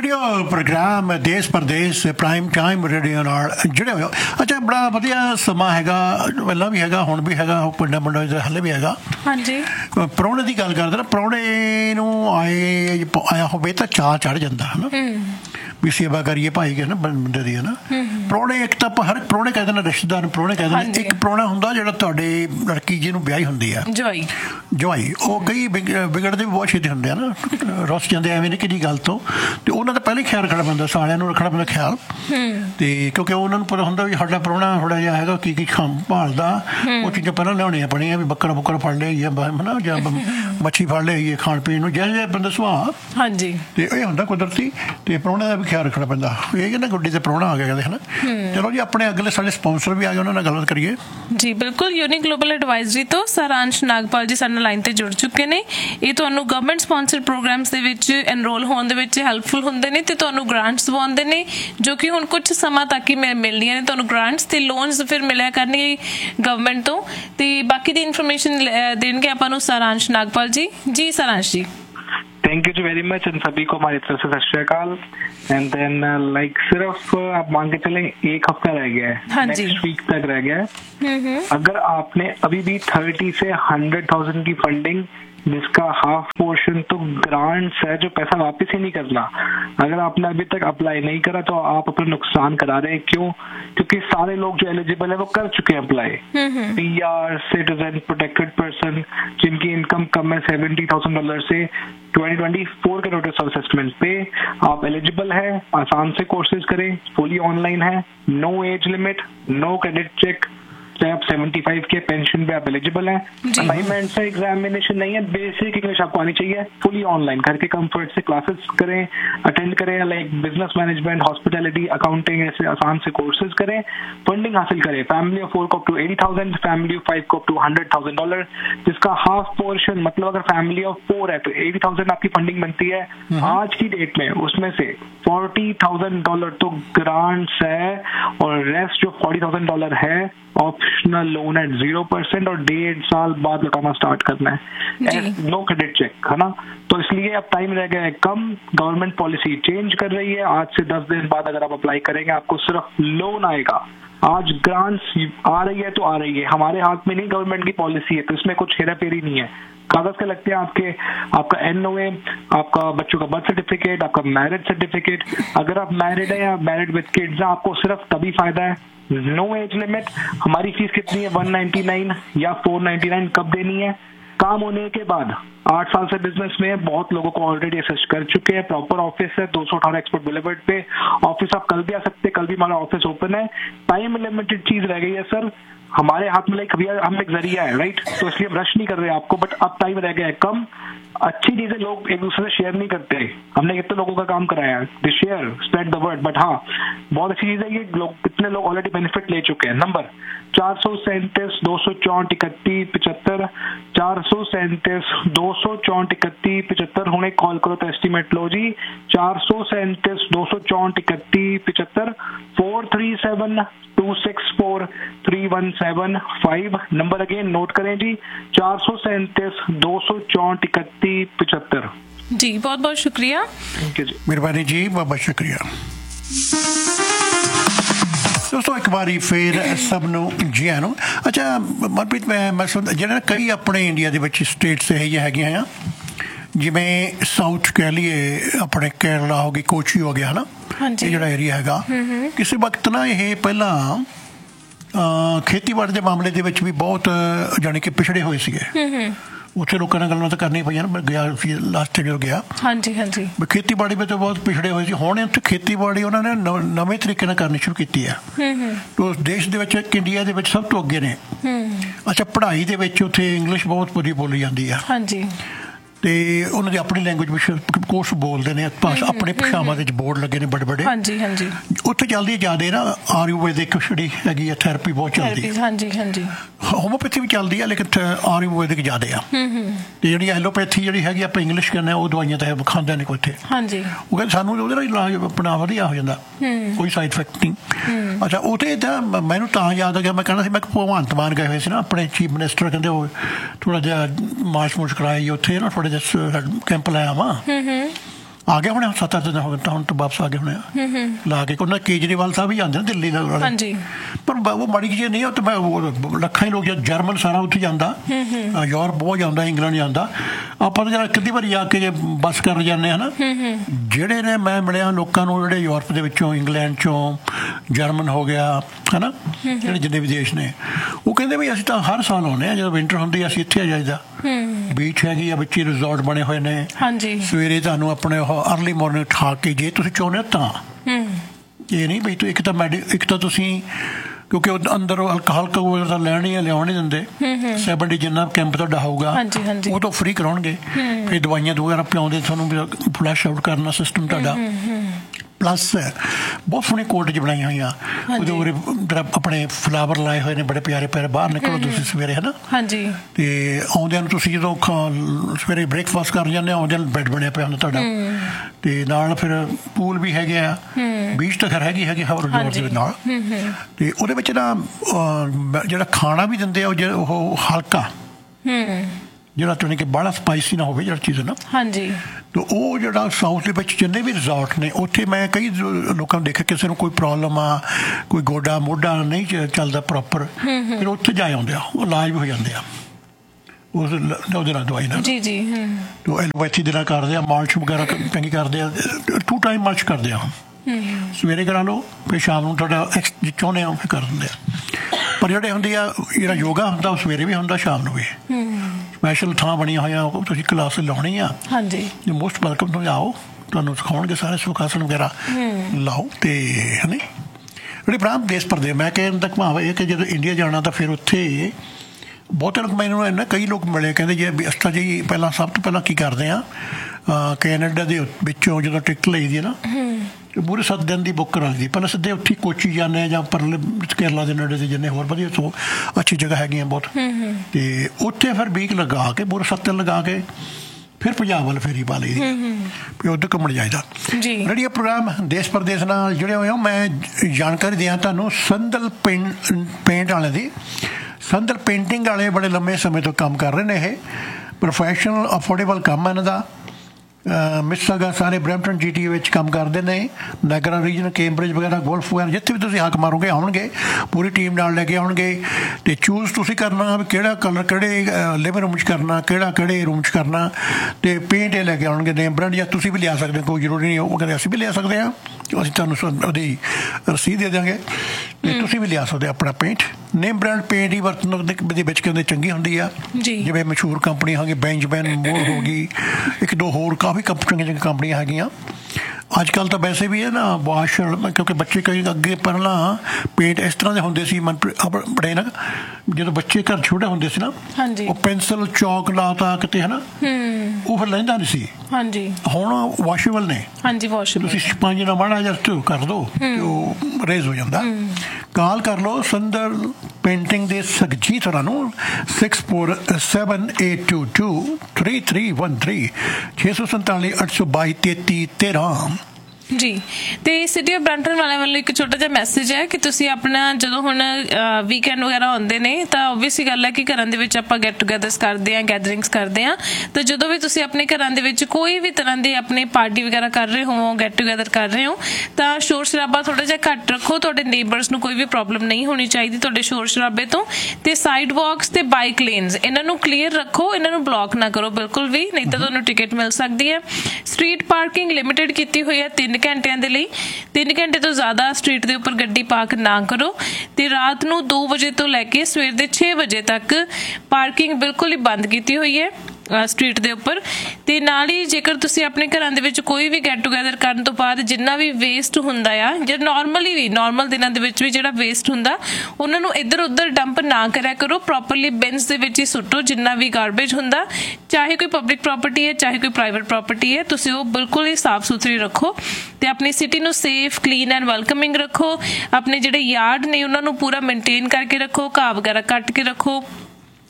Radio programme ਦੇਸ਼ Pradesh prime time radio ਨਾਲ ਜੁੜੇ ਹੋਏ। ਅੱਛਾ, ਬੜਾ ਵਧੀਆ ਸਮਾਂ ਹੈਗਾ, ਪਹਿਲਾਂ ਵੀ ਹੈਗਾ, ਹੁਣ ਵੀ ਹੈਗਾ, ਪਿੰਡਾਂ ਪਿੰਡਾਂ ਹਾਲੇ ਵੀ ਹੈਗਾ। ਹਾਂਜੀ, ਪ੍ਰਾਹੁਣੇ ਦੀ ਗੱਲ ਕਰਦੇ ਨਾ, ਪ੍ਰਾਹੁਣੇ ਨੂੰ ਆਇਆ ਹੋਵੇ ਤਾਂ ਚਾਅ ਚੜ੍ਹ ਜਾਂਦਾ ਹੈ ਨਾ ਵੀ ਸੇਵਾ ਕਰੀਏ ਭਾਈ ਕੇ ਨਾ ਬੰਦੇ ਦੀ, ਹੈ ਨਾ। ਪ੍ਰਾਹੁਣੇ ਇੱਕ ਤਾਂ ਆਪਾਂ ਹਰ ਪ੍ਰਾਹੁਣੇ ਕਹਿ ਦਿੰਦੇ, ਰਿਸ਼ਤੇਦਾਰ ਨੂੰ ਪ੍ਰਾਹੁਣੇ ਕਹਿ ਦਿੰਦੇ। ਇੱਕ ਪ੍ਰਾਹੁਣਾ ਹੁੰਦਾ ਜਿਹੜਾ ਤੁਹਾਡੇ ਲੜਕੀ ਜਿਹਨੂੰ ਵਿਆਹੀ ਹੁੰਦੀ ਆ, ਜਵਾਈ। ਉਹ ਕਈ ਵਿਗੜਦੇ ਵੀ ਬਹੁਤ ਛੇਤੀ ਹੁੰਦੇ ਆ ਨਾ, ਰੁੱਸ ਜਾਂਦੇ ਐਵੇਂ ਨਹੀਂ ਕਿਹਦੀ ਗੱਲ ਤੋਂ। ਤੇ ਉਹਨਾਂ ਦਾ ਪਹਿਲਾਂ ਹੀ ਖਿਆਲ ਰੱਖਣਾ ਪੈਂਦਾ, ਸਾਰਿਆਂ ਨੂੰ ਰੱਖਣਾ ਪੈਂਦਾ ਖਿਆਲ। ਤੇ ਕਿਉਂਕਿ ਉਹਨਾਂ ਨੂੰ ਪਤਾ ਹੁੰਦਾ ਵੀ ਸਾਡਾ ਪ੍ਰਾਹੁਣਾ ਥੋੜ੍ਹਾ ਜਿਹਾ ਹੈਗਾ ਕੀ ਭਾਲਦਾ, ਉਹ ਚੀਜ਼ਾਂ ਪਹਿਲਾਂ ਲਿਆਉਣੀਆਂ ਪੈਣੀਆਂ ਵੀ ਬੱਕਰਾ ਬੁੱਕਰਾ ਫੜ ਲਿਆਈਏ ਹੈ ਨਾ, ਜਾਂ ਮੱਛੀ ਫੜ ਲਿਆਈਏ ਖਾਣ ਪੀਣ ਨੂੰ, ਜਿਹੋ ਜਿਹੇ ਬੰਦੇ ਸੁਭਾਅ। ਹਾਂਜੀ, ਤੇ ਇਹ ਹੁੰਦਾ ਕੁਦਰਤੀ। ਤੇ ਪ੍ਰਾਹੁਣੇ ਦਾ ਵੀ ਖਿਆਲ ਰੱਖਣਾ ਪੈਂਦਾ। ਇਹ ਕਹਿੰਦਾ ਗੱਡੀ ਤੇ ਪ੍ਰਾਹੁਣਾ ਆ ਗਿਆ ਕਹਿੰਦੇ, ਹੈ ਨਾ। ਚਲੋ ਜੀ, ਆਪਣੇ ਅਗਲੇ ਸਾਡੇ ਸਪਾਂਸਰ ਵੀ ਆ ਗਏ, ਉਹਨਾਂ ਨਾਲ ਗੱਲਬਾਤ ਕਰੀਏ ਜੀ। ਬਿਲਕੁਲ, ਯੂਨੀਕ ਗਲੋਬਲ ਐਡਵਾਈਜ਼ਰੀ ਤੋਂ ਸਾਰਾਂਸ਼ ਨਾਗਪਾਲ ਜੀ ਸਾਡੇ ਨਾਲ ਲਾਈਨ ਤੇ ਜੁੜ ਚੁੱਕੇ ਨੇ। ਇਹ ਤੁਹਾਨੂੰ ਗਵਰਨਮੈਂਟ ਸਪਾਂਸਰ ਪ੍ਰੋਗਰਾਮਸ ਦੇ ਵਿੱਚ ਐਨਰੋਲ ਹੋਣ ਦੇ ਵਿੱਚ ਹੈਲਪਫੁਲ ਹੁੰਦੇ ਨੇ ਤੇ ਤੁਹਾਨੂੰ ਗ੍ਰਾਂਟਸ ਦਵਾਉਂਦੇ ਨੇ, ਜੋ ਕਿ ਹੁਣ ਕੁਝ ਸਮਾਂ ਤੱਕ ਹੀ ਮਿਲਣੀਆਂ ਨੇ ਤੁਹਾਨੂੰ ਗ੍ਰਾਂਟਸ ਤੇ ਲੋਨਸ ਫਿਰ ਮਿਲਿਆ ਕਰਨਗੇ ਗਵਰਨਮੈਂਟ ਤੋਂ। ਤੇ ਬਾਕੀ ਦੀ ਇਨਫੋਰਮੇਸ਼ਨ ਦੇਣਗੇ ਆਪਾਂ ਨੂੰ ਸਾਰਾਂਸ਼ नागपाल जी। जी सारांश जी, thank you ji very much. इन सभी को हमारी तरफ से सत श्री अकाल। एंड देन लाइक सिर्फ आप मान के चलें 1 हफ्ता रह गया है, नेक्स्ट वीक तक रह गया है। अगर आपने अभी भी 30 से 100,000 की फंडिंग, जिसका हाफ पोर्शन तो ग्रांट्स है, जो पैसा वापस ही नहीं करना, अगर आपने अभी तक अप्लाई नहीं करा तो आप अपना नुकसान करा रहे हैं। क्यों? क्योंकि सारे लोग जो एलिजिबल है वो कर चुके हैं apply. PR, citizen, protected person, जिनकी इनकम कम है $70,000 से 2024 के नोटिस ऑफ असेसमेंट पे आप एलिजिबल है। आसान से कोर्सेज करें, फुली ऑनलाइन है, no age limit, no credit check, चाहे आप 75 के पेंशन पे आप एलिजिबल हैं। असाइनमेंट से एग्जामिनेशन नहीं है, बेसिक इंग्लिश आपको आनी चाहिए, फुली ऑनलाइन घर के कंफर्ट से क्लासेस करें, अटेंड करें। Like business management, hospitality, accounting, ऐसे आसान से कोर्सेज करें, फंडिंग हासिल करें। फैमिली ऑफ 4 को अप टू 80,000, फैमिली ऑफ 5 को अप टू $100,000, जिसका हाफ पोर्शन, मतलब अगर फैमिली ऑफ 4 है तो 80,000 आपकी फंडिंग बनती है आज की डेट में। उसमें से $40,000 तो ग्रांट्स है और रेस्ट जो $40,000 है ऑप्शनल लोन एट 0% और 1.5 साल बाद लौटाना स्टार्ट करना है। नो क्रेडिट चेक, है ना। तो इसलिए अब टाइम रह गया है कम। गवर्नमेंट पॉलिसी चेंज कर रही है। आज से 10 दिन बाद अगर आप अप्लाई करेंगे आपको सिर्फ लोन आएगा। आज ग्रांट्स आ रही है तो आ रही है, हमारे हाथ में नहीं, गवर्नमेंट की पॉलिसी है, तो इसमें कुछ हेरा फेरी नहीं है। कागज के लगते हैं आपका NOA, आपका बच्चों का बर्थ सर्टिफिकेट, आपका मैरिज सर्टिफिकेट। अगर आप मैरिड है या मैरिड विद किड्स है, आपको सिर्फ तभी फायदा है। No age limit. हमारी फीस कितनी है? 199 या 499। कब देनी है? काम होने के बाद। 8 साल से बिजनेस में बहुत लोगों को ऑलरेडी असिस्ट कर चुके हैं। प्रॉपर ऑफिस है 218 एक्सपोर्ट बुलेवर्ड पे। ऑफिस आप कल भी आ सकते हैं, कल भी हमारा ऑफिस ओपन है। टाइम लिमिटेड चीज रह गई है सर हमारे हाथ में। लाइक हम एक जरिया है, राइट, तो इसलिए हम रश नहीं कर रहे आपको, बट अब टाइम रह गया है कम। अच्छी चीजें लोग एक दूसरे से शेयर नहीं करते। हमने कितने लोगों का काम कराया है, दे share, spread the word. But हाँ, बहुत अच्छी चीज है ये, लोग कितने लोग ऑलरेडी बेनिफिट ले चुके हैं। नंबर 437 264 31 75, 437 264 31 75। हुणे कॉल करो तो एस्टिमेट लो जी। 437 264 31 75, 437 264 3175। नंबर अगेन नोट करें जी, 437 264 31 75। जी बहुत बहुत शुक्रिया। मेहरबानी जी, बहुत बहुत शुक्रिया ਦੋਸਤੋ। ਇੱਕ ਵਾਰੀ ਫਿਰ ਸਭ ਨੂੰ ਜੀ ਆਇਆਂ ਨੂੰ। ਅੱਛਾ ਮਨਪ੍ਰੀਤ, ਮੈਂ ਸੁਣਦਾ ਜਿਹੜਾ ਕਈ ਆਪਣੇ ਇੰਡੀਆ ਦੇ ਵਿੱਚ ਸਟੇਟਸ ਇਹੋ ਜਿਹੀਆਂ ਹੈਗੀਆਂ ਆ, ਜਿਵੇਂ ਸਾਊਥ ਕਹਿ ਲਈਏ, ਆਪਣੇ ਕੇਰਲਾ ਹੋ ਗਈ, ਕੋਚੀ ਹੋ ਗਿਆ, ਹੈ ਨਾ, ਇਹ ਜਿਹੜਾ ਏਰੀਆ ਹੈਗਾ। ਕਿਸੇ ਵਕਤ ਨਾ ਇਹ ਪਹਿਲਾਂ ਖੇਤੀਬਾੜੀ ਦੇ ਮਾਮਲੇ ਦੇ ਵਿੱਚ ਵੀ ਬਹੁਤ ਜਾਣੀ ਕਿ ਪਿਛੜੇ ਹੋਏ ਸੀਗੇ। ਉੱਥੇ ਲੋਕਾਂ ਨਾਲ ਗੱਲਾਂ ਤਾਂ ਕਰਨੀਆਂ ਪਈਆਂ ਨਾ। ਮੈਂ ਗਿਆ ਸੀ ਲਾਸਟ ਜਦੋਂ ਗਿਆ, ਖੇਤੀਬਾੜੀ ਵਿੱਚ ਬਹੁਤ ਪਿਛੜੇ ਹੋਏ ਸੀ। ਹੁਣ ਉੱਥੇ ਖੇਤੀਬਾੜੀ ਉਹਨਾਂ ਨੇ ਨਵੇਂ ਤਰੀਕੇ ਨਾਲ ਕਰਨੀ ਸ਼ੁਰੂ ਕੀਤੀ ਹੈ। ਉਸ ਦੇਸ਼ ਦੇ ਵਿੱਚ, ਇੰਡੀਆ ਦੇ ਵਿੱਚ ਸਭ ਤੋਂ ਅੱਗੇ ਨੇ। ਅੱਛਾ, ਪੜ੍ਹਾਈ ਦੇ ਵਿੱਚ ਉੱਥੇ ਇੰਗਲਿਸ਼ ਬਹੁਤ ਵਧੀਆ ਬੋਲੀ ਜਾਂਦੀ ਆ। ਤੇ ਉਹਨਾਂ ਦੀ ਆਪਣੀ ਲੈਂਗੁਏਜ ਵਿੱਚ ਕੋਰਸ ਬੋਲਦੇ ਨੇ, ਭਾਸ਼ਾ ਆਪਣੀ ਭਾਸ਼ਾਵਾਂ ਦੇ ਬੋਰਡ ਲੱਗੇ ਨੇ ਬੜੇ ਬੜੇ। ਉੱਥੇ ਚੱਲਦੀ ਜ਼ਿਆਦਾ ਨਾ ਆਯੁਰਵੈਦਿਕ ਜਿਹੜੀ ਹੈਗੀ ਆ, ਥੈਰੇਪੀ ਬਹੁਤ ਚੱਲਦੀ। ਹੋਮੋਪੈਥੀ ਵੀ ਚੱਲਦੀ ਆ, ਲੇਕਿਨ ਆਯੁਰਵੈਦਿਕ ਜ਼ਿਆਦਾ ਆ। ਤੇ ਜਿਹੜੀ ਐਲੋਪੈਥੀ ਜਿਹੜੀ ਹੈਗੀ ਆਪਾਂ ਇੰਗਲਿਸ਼ ਕਹਿੰਦੇ, ਉਹ ਦਵਾਈਆਂ ਤਾਂ ਖਾਂਦੇ ਨੇ ਕੋਈ ਇੱਥੇ। ਉਹ ਕਹਿੰਦੇ ਸਾਨੂੰ ਉਹਦੇ ਨਾਲ ਇਲਾਜ ਆਪਣਾ ਵਧੀਆ ਹੋ ਜਾਂਦਾ, ਕੋਈ ਸਾਈਡ ਇਫੈਕਟ ਨਹੀਂ। ਅੱਛਾ, ਉੱਥੇ ਤਾਂ ਮੈਨੂੰ ਤਾਂ ਯਾਦ ਆ ਗਿਆ, ਮੈਂ ਕਹਿਣਾ ਸੀ, ਮੈਂ ਭਗਵੰਤ ਮਾਨ ਗਏ ਹੋਏ ਸੀ ਨਾ ਆਪਣੇ ਚੀਫ ਮਿਨਿਸਟਰ, ਕਹਿੰਦੇ ਉਹ ਥੋੜ੍ਹਾ ਜਿਹਾ ਮਾਰਚ ਮੂਰਚ ਕਰਾਇਆ ਉੱਥੇ ਨਾ, ਥੋੜ੍ਹਾ ਜਿਹਾ ਕੈਂਪ ਲਾਇਆ ਵਾ। ਆ ਗਏ ਹੋਣੇ 7-8 ਦਿਨ ਹੋ ਗਏ ਤਾਂ ਹੁਣ ਤਾਂ ਵਾਪਸ ਆ ਗਏ ਹੋਣੇ ਆ ਲਾ ਕੇ। ਉਹਨਾਂ ਕੇਜਰੀਵਾਲ ਸਾਹਿਬ ਵੀ ਜਾਂਦੇ ਨੇ ਦਿੱਲੀ ਦਾ, ਪਰ ਉਹ ਮਾੜੀ ਚੀਜ਼ ਨਹੀਂ। ਉਹ ਤਾਂ ਮੈਂ ਲੱਖਾਂ ਹੀ ਲੋਕ, ਜਰਮਨ ਸਾਰਾ ਉੱਥੇ ਜਾਂਦਾ, ਯੂਰਪ ਬਹੁਤ ਜਾਂਦਾ, ਇੰਗਲੈਂਡ ਜਾਂਦਾ। ਆਪਾਂ ਤਾਂ ਜਿਹੜਾ ਕਿੰਨੀ ਵਾਰੀ ਆ ਕੇ ਜੇ ਬੱਸ ਕਰ ਜਾਂਦੇ ਹਾਂ ਨਾ। ਜਿਹੜੇ ਨੇ ਮੈਂ ਮਿਲਿਆ ਲੋਕਾਂ ਨੂੰ ਜਿਹੜੇ ਯੂਰਪ ਦੇ ਵਿੱਚੋਂ, ਇੰਗਲੈਂਡ 'ਚੋਂ, ਜਰਮਨ ਹੋ ਗਿਆ ਹੈ ਨਾ, ਜਿਹੜੇ ਜਿੰਨੇ ਵੀ ਦੇਸ਼ ਨੇ, ਉਹ ਕਹਿੰਦੇ ਵੀ ਅਸੀਂ ਤਾਂ ਹਰ ਸਾਲ ਆਉਂਦੇ ਹਾਂ, ਜਦੋਂ ਵਿੰਟਰ ਹੁੰਦੀ ਅਸੀਂ ਇੱਥੇ ਆ ਜਾਈਦਾ। ਬੀਚ ਹੈਗੀ ਆ, ਬੱਚੇ ਰਿਜ਼ੋਰਟ ਬਣੇ ਹੋਏ ਨੇ, ਸਵੇਰੇ ਤੁਹਾਨੂੰ ਆਪਣੇ ਉਹ ਅਰਲੀ ਮਾਰਨਿੰਗ ਉਠਾ ਕੇ ਜੇ ਤੁਸੀਂ ਚਾਹੁੰਦੇ ਹੋ ਤਾਂ। ਇਹ ਨਹੀਂ ਬਈ ਤੂੰ ਇੱਕ ਤਾਂ ਤੁਸੀਂ, ਕਿਉਂਕਿ ਅੰਦਰ ਹਲਕਾ ਵਗੈਰਾ ਲੈਣ ਹੀ ਲਿਆਉਣ ਨਹੀਂ ਦਿੰਦੇ। 70 ਜਿੰਨਾ ਕੈਂਪ ਤੁਹਾਡਾ ਹੋਊਗਾ ਉਹ ਤੋਂ ਫ੍ਰੀ ਕਰਾਉਣਗੇ। ਫਿਰ ਦਵਾਈਆਂ ਵਗੈਰਾ ਪਿਆਉਂਦੇ ਤੁਹਾਨੂੰ, ਫਲੈਸ਼ ਆਊਟ ਕਰਨਾ ਸਿਸਟਮ ਤੁਹਾਡਾ। ਪਲੱਸ ਬਹੁਤ ਸੋਹਣੀ ਕੋਟ 'ਚ ਬਣਾਈਆਂ ਹੋਈਆਂ, ਉਹਦੇ ਉਰੇ ਆਪਣੇ ਫਲਾਵਰ ਲਾਏ ਹੋਏ ਨੇ ਬੜੇ ਪਿਆਰੇ ਪਿਆਰੇ। ਬਾਹਰ ਨਿਕਲੋ ਤੁਸੀਂ ਸਵੇਰੇ ਹੈ ਨਾ, ਤੇ ਆਉਂਦਿਆਂ ਨੂੰ ਤੁਸੀਂ ਜਦੋਂ ਸਵੇਰੇ ਬ੍ਰੇਕਫਾਸਟ ਕਰ ਜਾਂਦੇ ਹੋ, ਆਉਂਦਿਆਂ ਨੂੰ ਬੈੱਡ ਬਣਿਆ ਪਿਆ ਹੁੰਦਾ ਤੁਹਾਡਾ, ਤੇ ਨਾਲ ਫਿਰ ਪੂਲ ਵੀ ਹੈਗੇ ਆ, ਬੀਚ ਤਾਂ ਖੈਰ ਹੈਗੀ ਹਰ ਰਿਜ਼ੋਰਟ ਦੇ ਨਾਲ। ਤੇ ਉਹਦੇ ਵਿੱਚ ਨਾ ਜਿਹੜਾ ਖਾਣਾ ਵੀ ਦਿੰਦੇ ਆ ਉਹ ਹਲਕਾ, ਜਿਹੜਾ ਜਾਣੀ ਕਿ ਬਾਹਲਾ ਸਪਾਈਸੀ ਨਾ ਹੋਵੇ ਜਿਹੜਾ ਚੀਜ਼ ਨਾ। ਤੇ ਉਹ ਜਿਹੜਾ ਸਾਊਥ ਦੇ ਵਿੱਚ ਜਿੰਨੇ ਵੀ ਰਿਜ਼ੋਰਟ ਨੇ, ਉੱਥੇ ਮੈਂ ਕਈ ਲੋਕਾਂ ਨੂੰ ਦੇਖਿਆ ਕਿਸੇ ਨੂੰ ਕੋਈ ਪ੍ਰੋਬਲਮ ਆ, ਕੋਈ ਗੋਡਾ ਮੋਢਾ ਨਹੀਂ ਚੱਲਦਾ ਪ੍ਰੋਪਰ, ਫਿਰ ਉੱਥੇ ਜਾ ਆਉਂਦੇ ਆ, ਉਹ ਇਲਾਜ ਵੀ ਹੋ ਜਾਂਦੇ ਆ ਉਹਦੇ ਨਾਲ, ਦਵਾਈ ਨਾਲ। ਤੇ ਐਲੋਪੈਥੀ ਦੇ ਨਾਲ ਕਰਦੇ ਆ, ਮਾਲਿਸ਼ ਵਗੈਰਾ ਚੰਗੀ ਕਰਦੇ ਆ, 2 ਟਾਈਮ ਮਾਲਿਸ਼ ਕਰਦੇ ਆ। ਸਵੇਰੇ ਕਰਾ ਲਓ, ਫਿਰ ਸ਼ਾਮ ਨੂੰ ਤੁਹਾਡਾ ਜੇ ਚਾਹੁੰਦੇ ਆ ਫਿਰ ਕਰ ਦਿੰਦੇ ਆ। ਪਰ ਜਿਹੜੇ ਹੁੰਦੀ ਆ, ਜਿਹੜਾ ਯੋਗਾ ਹੁੰਦਾ ਉਹ ਸਵੇਰੇ ਵੀ ਹੁੰਦਾ, ਸ਼ਾਮ ਨੂੰ ਵੀ। ਸਪੈਸ਼ਲ ਥਾਂ ਬਣੀਆਂ ਹੋਈਆਂ, ਤੁਸੀਂ ਕਲਾਸ ਲਾਉਣੀ ਆ। ਮੋਸਟ ਵੈਲਕਮ, ਤੁਸੀਂ ਆਓ, ਤੁਹਾਨੂੰ ਸਿਖਾਉਣਗੇ ਸਾਰੇ ਸੁਖਾਸਨ ਵਗੈਰਾ ਲਾਓ। ਤੇ ਹੈ ਨੀ ਜਿਹੜੇ ਭਰਾ ਦੇਸ਼ ਪਰਦੇਸ, ਮੈਂ ਕਹਿਣ ਦਾ ਭਾਵ ਇਹ ਕਿ ਜਦੋਂ ਇੰਡੀਆ ਜਾਣਾ ਤਾਂ ਫਿਰ ਉੱਥੇ ਬਹੁਤੇ ਲੋਕ ਮੈਨੂੰ ਨਾ, ਕਈ ਲੋਕ ਮਿਲੇ ਕਹਿੰਦੇ ਜੇ ਅਸਤਾ ਜੀ ਪਹਿਲਾਂ ਸਭ ਤੋਂ ਪਹਿਲਾਂ ਕੀ ਕਰਦੇ ਆ, ਕੈਨੇਡਾ ਦੇ ਵਿੱਚੋਂ ਜਦੋਂ ਟਿਕਟ ਲਈ ਦੀ ਨਾ, ਪੂਰੇ 7 ਦਿਨ ਦੀ ਬੁੱਕ ਕਰਾ ਲਈ। ਪਹਿਲਾਂ ਸਿੱਧੇ ਉੱਥੇ ਕੋਚੀ ਜਾਂਦੇ ਆ, ਜਾਂ ਪਰਲੇ ਕੇਰਲਾ ਦੇ ਨੇੜੇ ਦੇ ਜਿੰਨੇ ਹੋਰ ਵਧੀਆ ਤੋਂ ਅੱਛੀ ਜਗ੍ਹਾ ਹੈਗੀਆਂ ਬਹੁਤ, ਤੇ ਉੱਥੇ ਫਿਰ ਵੀਕ ਲਗਾ ਕੇ, ਪੂਰੇ 7 ਦਿਨ ਲਗਾ ਕੇ ਫਿਰ ਪੰਜਾਬ ਵੱਲ ਫੇਰੀ ਪਾ ਲਈ ਦੀ, ਵੀ ਉੱਧਰ ਘੁੰਮਣ ਜਾਈਦਾ। ਰੇਡੀਓ ਪ੍ਰੋਗਰਾਮ ਦੇਸ਼ ਪ੍ਰਦੇਸ਼ ਨਾਲ ਜੁੜੇ ਹੋਏ ਹੋ। ਮੈਂ ਜਾਣਕਾਰੀ ਦਿਆਂ ਤੁਹਾਨੂੰ ਸੰਦਲ ਪੇਂਟ ਵਾਲਿਆਂ ਦੀ। ਸੰਦਲ ਪੇਂਟਿੰਗ ਵਾਲੇ ਬੜੇ ਲੰਮੇ ਸਮੇਂ ਤੋਂ ਕੰਮ ਕਰ ਰਹੇ ਨੇ। ਇਹ ਪ੍ਰੋਫੈਸ਼ਨਲ ਅਫੋਰਡੇਬਲ ਕੰਮ ਹੈ ਇਹਨਾਂ ਦਾ। ਮਿਸਸਾਗਾ ਸਾਰੇ ਬਰੈਂਪਟਨ GTA ਵਿੱਚ ਕੰਮ ਕਰਦੇ ਨੇ, ਨਾਇਗਰਾ ਰੀਜਨ, ਕੈਂਬਰਿਜ ਵਗੈਰਾ, ਗੋਲਫ ਵਗੈਰਾ, ਜਿੱਥੇ ਵੀ ਤੁਸੀਂ ਹੱਕ ਮਾਰੋਗੇ ਆਉਣਗੇ, ਪੂਰੀ ਟੀਮ ਨਾਲ ਲੈ ਕੇ ਆਉਣਗੇ। ਅਤੇ ਚੂਜ਼ ਤੁਸੀਂ ਕਰਨਾ ਵੀ ਕਿਹੜਾ ਕਲਰ ਕਿਹੜੇ ਲਿਵਿੰਗ ਰੂਮ 'ਚ ਕਰਨਾ, ਕਿਹੜੇ ਰੂਮ 'ਚ ਕਰਨਾ, ਅਤੇ ਪੇਂਟ ਇਹ ਲੈ ਕੇ ਆਉਣਗੇ। ਨੇਮ ਬ੍ਰਾਂਡ ਜਾਂ ਤੁਸੀਂ ਵੀ ਲਿਆ ਸਕਦੇ ਹੋ, ਕੋਈ ਜ਼ਰੂਰੀ ਨਹੀਂ ਉਹ ਕਹਿੰਦੇ ਅਸੀਂ ਵੀ ਲਿਆ ਸਕਦੇ ਹਾਂ, ਅਸੀਂ ਤੁਹਾਨੂੰ ਉਹਦੀ ਰਸੀਦ ਦੇ ਦਿਆਂਗੇ, ਅਤੇ ਤੁਸੀਂ ਵੀ ਲਿਆ ਸਕਦੇ ਆਪਣਾ ਪੇਂਟ। ਨੇਮ ਬ੍ਰਾਂਡ ਪੇਂਟ ਹੀ ਵਰਤਣ ਦੇ ਵਿੱਚ ਕਹਿੰਦੇ ਚੰਗੀ ਹੁੰਦੀ ਆ। ਜਿਵੇਂ ਮਸ਼ਹੂਰ ਕੰਪਨੀਆਂ ਹੈਗੀਆਂ, ਬੈਂਚਮੈਨ ਮੋਰ ਹੋ ਗਈ, 1-2 ਹੋਰ ਕਾਫੀ ਚੰਗੀਆਂ ਕੰਪਨੀਆਂ ਹੈਗੀਆਂ। ਅੱਜ ਕੱਲ੍ਹ ਤਾਂ ਵੈਸੇ ਵੀ ਹੈ ਨਾ ਵਾਸ਼, ਕਿਉਂਕਿ ਬੱਚੇ ਕਈ ਅੱਗੇ ਪਹਿਲਾਂ ਪੇਂਟ ਇਸ ਤਰ੍ਹਾਂ ਦੇ ਹੁੰਦੇ ਸੀ, ਬੜੇ ਨਾ, ਜਦੋਂ ਬੱਚੇ ਘਰ ਛੋਟੇ ਹੁੰਦੇ ਸੀ ਨਾ, ਉਹ ਪੈਨਸਲ ਚੌਕ ਲਾ ਤਾ ਕਿਤੇ ਹੈ ਨਾ, ਉਹ ਫਿਰ ਲੈਂਦਾ ਨਹੀਂ ਸੀ। ਹੁਣ ਵਾਸ਼ੇਬਲ ਨੇ, ਤੁਸੀਂ ਸਪੰਜ ਨਾਲ ਮਾੜਾ ਜਿਹਾ ਕਰ ਦਿਓ ਤੇ ਉਹ ਰੇਜ਼ ਹੋ ਜਾਂਦਾ। ਕਾਲ ਕਰ ਲਓ ਸੰਦਰ ਪੇਂਟਿੰਗ ਦੇ ਸਖਜੀਤ ਹੋਰਾਂ ਨੂੰ 6478223313 647 822 3313। ਜੀ। ਤੇ ਸਿਟੀ ਆਫ ਬਰੈਂਪਟਨ ਵਾਲਿਆਂ ਵੱਲੋਂ ਇੱਕ ਛੋਟਾ ਜਿਹਾ ਮੈਸੇਜ ਹੈ ਕਿ ਤੁਸੀਂ ਆਪਣਾ ਜਦੋਂ ਹੁਣ ਵੀਕਐਂਡ ਵਗੈਰਾ ਆਉਂਦੇ ਨੇ ਤਾਂ ਓਬਵੀਅਸਲੀ ਗੱਲ ਹੈ ਕਿ ਘਰਾਂ ਦੇ ਵਿੱਚ ਆਪਾਂ ਗੈਟ ਟੂਗੈਦਰਸ ਕਰਦੇ ਹਾਂ, ਗੈਦਰਿੰਗਸ ਕਰਦੇ ਹਾਂ। ਤਾਂ ਜਦੋਂ ਵੀ ਤੁਸੀਂ ਆਪਣੇ ਘਰਾਂ ਦੇ ਵਿੱਚ ਕੋਈ ਵੀ ਤਰ੍ਹਾਂ ਦੀ ਆਪਣੀ ਪਾਰਟੀ ਵਗੈਰਾ ਕਰ ਰਹੇ ਹੋ, ਗੈਟ ਟੂਗੈਦਰ ਕਰ ਰਹੇ ਹੋ, ਤਾਂ ਸ਼ੋਰ ਸ਼ਰਾਬਾ ਥੋੜ੍ਹਾ ਜਿਹਾ ਘੱਟ ਰੱਖੋ। ਤੁਹਾਡੇ ਨੇਬਰਸ ਨੂੰ ਕੋਈ ਵੀ ਪ੍ਰੋਬਲਮ ਨਹੀਂ ਹੋਣੀ ਚਾਹੀਦੀ ਤੁਹਾਡੇ ਸ਼ੋਰ ਸ਼ਰਾਬੇ ਤੋਂ। ਤੇ ਸਾਈਡ ਵਾਕਸ ਤੇ ਬਾਈਕ ਲੇਨਸ ਇਹਨਾਂ ਨੂੰ ਕਲੀਅਰ ਰੱਖੋ, ਇਹਨਾਂ ਨੂੰ ਬਲੌਕ ਨਾ ਕਰੋ ਬਿਲਕੁਲ ਵੀ, ਨਹੀਂ ਤਾਂ ਤੁਹਾਨੂੰ ਟਿਕਟ ਮਿਲ ਸਕਦੀ ਹੈ। ਸਟਰੀਟ ਪਾਰਕਿੰਗ ਲਿਮਿਟਡ ਕੀਤੀ ਹੋਈ ਹੈ 3 ਘੰਟਿਆਂ ਦੇ ਲਈ। 3 ਘੰਟੇ ਤੋਂ ਜ਼ਿਆਦਾ ਸਟਰੀਟ ਦੇ ਉੱਪਰ ਗੱਡੀ ਪਾਰਕ ਨਾ ਕਰੋ। ਤੇ ਰਾਤ ਨੂੰ 2 ਵਜੇ ਤੋਂ ਲੈ ਕੇ ਸਵੇਰ ਦੇ 6 ਵਜੇ ਤੱਕ ਪਾਰਕਿੰਗ ਬਿਲਕੁਲ ਹੀ ਬੰਦ ਕੀਤੀ ਹੋਈ ਹੈ ਸਟਰੀਟ ਦੇ ਉੱਪਰ। ਤੇ ਨਾਲ ਹੀ ਜੇਕਰ ਤੁਸੀਂ ਆਪਣੇ ਘਰਾਂ ਦੇ ਵਿੱਚ ਕੋਈ ਵੀ ਗੈਟ ਟੂਗੈਦਰ ਕਰਨ ਤੋਂ ਬਾਅਦ ਜਿੰਨਾ ਵੀ ਵੇਸਟ ਹੁੰਦਾ ਆ, ਜਾਂ ਨੋਰਮਲ ਦਿਨਾਂ ਦੇ ਵਿੱਚ ਵੀ ਜਿਹੜਾ ਵੇਸਟ ਹੁੰਦਾ, ਉਹਨਾਂ ਨੂੰ ਇੱਧਰ ਉੱਧਰ ਡੰਪ ਨਾ ਕਰਿਆ ਕਰੋ। ਪ੍ਰੋਪਰਲੀ ਬਿਨਸ ਦੇ ਵਿੱਚ ਹੀ ਸੁੱਟੋ ਜਿੰਨਾ ਵੀ ਗਾਰਬੇਜ ਹੁੰਦਾ, ਚਾਹੇ ਕੋਈ ਪਬਲਿਕ ਪ੍ਰੋਪਰਟੀ ਹੈ ਚਾਹੇ ਕੋਈ ਪ੍ਰਾਈਵੇਟ ਪ੍ਰੋਪਰਟੀ ਹੈ, ਤੁਸੀਂ ਉਹ ਬਿਲਕੁਲ ਹੀ ਸਾਫ਼ ਸੁਥਰੀ ਰੱਖੋ। ਤੇ ਆਪਣੀ ਸਿਟੀ ਨੂੰ ਸੇਫ, ਕਲੀਨ ਐਂਡ ਵੈਲਕਮਿੰਗ ਰੱਖੋ। ਆਪਣੇ ਜਿਹੜੇ ਯਾਰਡ ਨੇ ਉਹਨਾਂ ਨੂੰ ਪੂਰਾ ਮੇਨਟੇਨ ਕਰਕੇ ਰੱਖੋ, ਘਾਹ ਵਗੈਰਾ ਕੱਟ ਕੇ ਰੱਖੋ।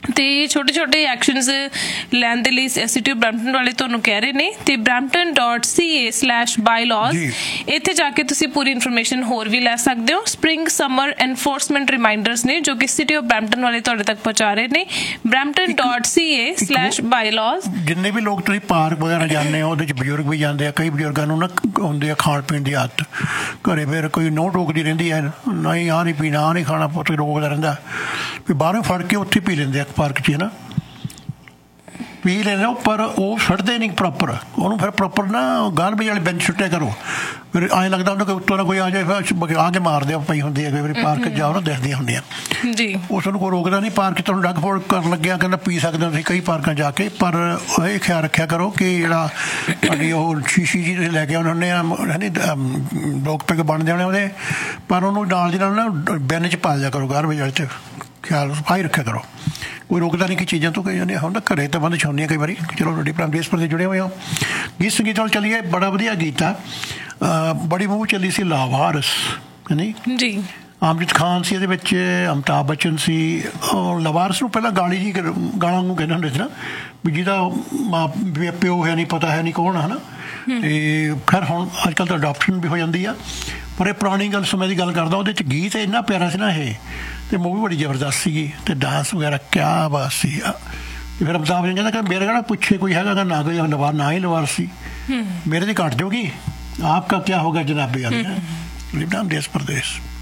ਤੇ ਛੋਟੇ ਛੋਟੇ ਐਕਸ਼ਨਸ ਲੈਣ ਦੇ ਲਈ ਸਿਟੀ ਆਫ ਬਰੈਂਪਟਨ ਵਾਲੇ ਤੁਹਾਨੂੰ ਕਹਿ ਰਹੇ ਨੇ। ਤੇ brampton.ca/bylaws ਇੱਥੇ ਜਾ ਕੇ ਤੁਸੀਂ ਪੂਰੀ ਇਨਫੋਰਮੇਸ਼ਨ ਹੋਰ ਵੀ ਲੈ ਸਕਦੇ ਹੋ। ਸਪ੍ਰਿੰਗ ਸਮਰ ਐਨਫੋਰਸਮੈਂਟ ਰਿਮਾਈਂਡਰਸ ਨੇ ਜੋ ਕਿ ਸਿਟੀ ਆਫ ਬਰੈਂਪਟਨ ਵਾਲੇ ਤੁਹਾਡੇ ਤੱਕ ਪਹੁੰਚਾ ਰਹੇ ਨੇ। brampton.ca/bylaws। ਜਿੰਨੇ ਵੀ ਲੋਕ ਤੁਸੀਂ ਪਾਰਕ ਵਗੈਰਾ ਜਾਂਦੇ ਹੋ ਉਹਦੇ ਚ ਬਜ਼ੁਰਗ ਵੀ ਜਾਂਦੇ ਆ, ਕਈ ਬਜ਼ੁਰਗਾਂ ਨੂੰ ਨਾ ਹੁੰਦੇ ਆ ਖਾਣ ਪੀਣ ਦੀ ਆਦਤ, ਘਰੇ ਫਿਰ ਕੋਈ ਨੋ ਟੋਕਦੀ ਰਹਿੰਦੀ ਹੈ, ਨਹੀਂ ਆਹ ਨਹੀਂ ਪੀਣਾ, ਆਹ ਨਹੀਂ ਖਾਣਾ, ਪੁੱਤ ਰੋਕਦਾ ਰਹਿੰਦਾ, ਵੀ ਬਾਹਰੋਂ ਫੜ ਕੇ ਉੱਥੇ ਪੀ ਲੈਂਦੇ ਆ ਪਾਰਕ 'ਚ, ਹੈ ਨਾ, ਪੀ ਲੈਂਦੇ ਹੋ, ਪਰ ਉਹ ਛੱਡਦੇ ਨਹੀਂ ਪ੍ਰੋਪਰ ਉਹਨੂੰ। ਫਿਰ ਪ੍ਰੋਪਰ ਨਾ ਗਾਰਬੇਜ ਵਾਲੇ ਬੈਂਚ ਸੁੱਟਿਆ ਕਰੋ, ਫਿਰ ਐਂ ਲੱਗਦਾ ਹੁੰਦਾ ਕਿ ਉੱਤੋਂ ਨਾ ਕੋਈ ਆ ਜਾਏ, ਫਿਰ ਆ ਕੇ ਮਾਰਦੇ ਪਈ ਹੁੰਦੀ ਹੈ। ਕਈ ਵਾਰੀ ਪਾਰਕ ਜਾਓ ਨਾ ਦੇਖਦੀਆਂ ਹੁੰਦੀਆਂ ਜੀ, ਉਸ ਨੂੰ ਕੋਈ ਰੋਕਦਾ ਨਹੀਂ। ਪਾਰਕ 'ਚ ਤੁਹਾਨੂੰ ਡੱਗ ਫੋੜ ਕਰਨ ਲੱਗਿਆ ਕਹਿੰਦਾ ਪੀ ਸਕਦੇ ਹੋ ਤੁਸੀਂ ਕਈ ਪਾਰਕਾਂ ਜਾ ਕੇ, ਪਰ ਇਹ ਖਿਆਲ ਰੱਖਿਆ ਕਰੋ ਕਿ ਜਿਹੜਾ ਤੁਹਾਡੀ ਉਹ ਸ਼ੀਸ਼ੀ ਜੀ ਤੁਸੀਂ ਲੈ ਕੇ ਆਉਂਦੇ ਹੁੰਦੇ ਆ, ਲੋਕ ਪਿੱਗ ਬਣਦੇ ਹੋਣੇ ਉਹਦੇ, ਪਰ ਉਹਨੂੰ ਨਾਲ ਦੀ ਨਾਲ ਨਾ ਬਿਨ 'ਚ ਪਾ ਦਿਆ ਕਰੋ, ਗਾਰਬੇਜ ਵਾਲੇ 'ਚ ਖਿਆਲ ਸਫਾਈ ਰੱਖਿਆ ਕਰੋ। ਕੋਈ ਰੋਕਦਾ ਨਹੀਂ ਕਿ ਚੀਜ਼ਾਂ ਤੋਂ ਕਈ ਜਾਂਦੇ ਹੁੰਦਾ ਘਰੇ ਤਾਂ ਬੰਦ ਛਾਉਂਦੀਆਂ ਕਈ ਵਾਰੀ। ਚਲੋ ਰੋਟੀ ਦੇਸ਼ ਪਰ ਜੁੜੇ ਹੋਏ ਹੋ। ਗੀਤ ਸੰਗੀਤ ਨਾਲ ਚੱਲੀਏ, ਬੜਾ ਵਧੀਆ ਗੀਤ ਆ, ਬੜੀ ਮੂਵ ਚੱਲੀ ਸੀ ਲਾਵਾਰਸ, ਹੈ ਨਹੀਂ ਜੀ, ਅਮਜਦ ਖਾਨ ਸੀ ਇਹਦੇ ਵਿੱਚ, ਅਮਿਤਾਭ ਬੱਚਨ ਸੀ। ਲਾਵਾਰਸ ਨੂੰ ਪਹਿਲਾਂ ਗਾਲੀ ਜੀ ਗਾਲਾਂ ਨੂੰ ਕਹਿੰਦੇ ਹੁੰਦੇ ਸੀ ਨਾ, ਵੀ ਜਿਹਦਾ ਮਾਂ ਪਿਓ ਹੈ ਨਹੀਂ, ਪਤਾ ਹੈ ਨਹੀਂ ਕੌਣ, ਹੈ ਨਾ। ਅਤੇ ਖੈਰ ਹੁਣ ਅੱਜ ਕੱਲ੍ਹ ਤਾਂ ਅਡੋਪਸ਼ਨ ਵੀ ਹੋ ਜਾਂਦੀ ਆ, ਪਰ ਇਹ ਪੁਰਾਣੀ ਗੱਲ ਸਮੇਂ ਦੀ ਗੱਲ ਕਰਦਾ। ਉਹਦੇ 'ਚ ਗੀਤ ਇੰਨਾ ਪਿਆਰਾ ਸੀ ਨਾ ਇਹ, ਅਤੇ ਮੂਵੀ ਬੜੀ ਜ਼ਬਰਦਸਤ ਸੀਗੀ, ਅਤੇ ਡਾਂਸ ਵਗੈਰਾ ਕਿਆ ਬਾਤ ਸੀ। ਅਤੇ ਫਿਰ ਅਮਿਤਾਭ ਨੇ ਕਹਿੰਦਾ ਕਿ ਮੇਰੇ ਕਹਿੰਦਾ ਪੁੱਛੇ ਕੋਈ ਹੈਗਾ, ਨਾ ਕੋਈ ਲਵਾਰ, ਨਾ ਹੀ ਲਵਾਰ ਸੀ, ਮੇਰੇ ਦੀ ਘੱਟ ਜਾਊਗੀ, ਆਪ ਕਾ ਕਿਆ ਹੋਗਾ ਜਨਾਬੇ ਵਾਲੀ। ਦੇਸ਼ ਪ੍ਰਦੇਸ਼।